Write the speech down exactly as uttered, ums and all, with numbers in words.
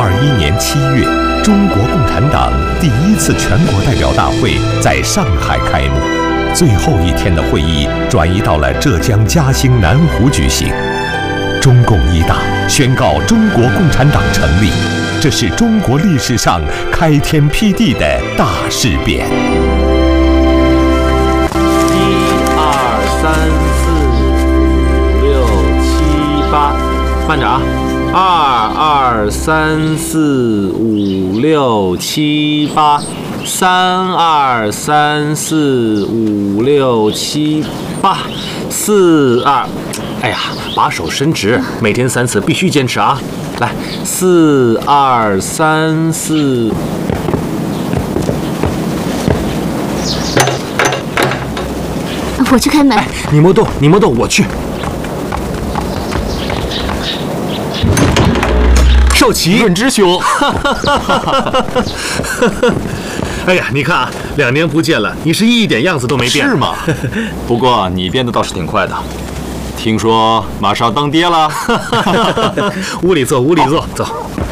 二一年七月，中国共产党第一次全国代表大会在上海开幕，最后一天的会议转移到了浙江嘉兴南湖举行。中共一大宣告中国共产党成立，这是中国历史上开天辟地的大事变。 一二三四五六七八，慢点啊！二二三四五六七八，三二三四五六七八，四二。哎呀，把手伸直，每天三次，必须坚持啊！来，四二三四。 我去开门。 哎，你莫动，你莫动，我去。少奇， 润之兄。 哎呀，你看啊，两年不见了，你是一点样子都没变。 是吗？不过你变得倒是挺快的。听说马上当爹了。 屋里坐，屋里坐，走。